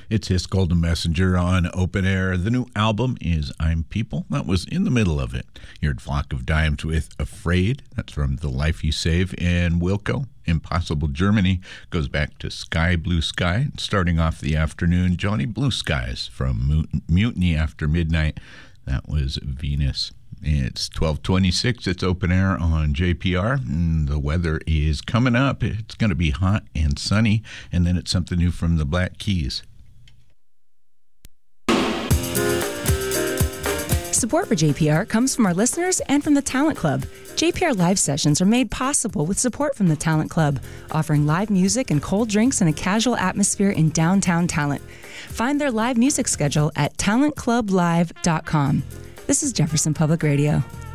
It's His Golden Messenger on Open Air. The new album is I'm People. That was in the middle of it. You heard Flock of Dimes with Afraid. That's from The Life You Save. And Wilco, Impossible Germany, goes back to Sky Blue Sky. Starting off the afternoon, Johnny Blue Skies from Mutiny After Midnight. That was Venus. It's 12:26. It's Open Air on JPR. And the weather is coming up. It's going to be hot and sunny. And then it's something new from the Black Keys. Support for JPR comes from our listeners and from the Talent Club. JPR live sessions are made possible with support from the Talent Club, offering live music and cold drinks in a casual atmosphere in downtown Talent. Find their live music schedule at talentclublive.com. This is Jefferson Public Radio.